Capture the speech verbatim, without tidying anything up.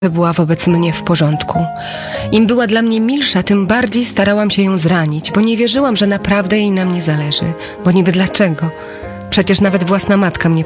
była wobec mnie w porządku. Im była dla mnie milsza, tym bardziej starałam się ją zranić, bo nie wierzyłam, że naprawdę jej na mnie zależy. Bo niby dlaczego? Przecież nawet własna matka mnie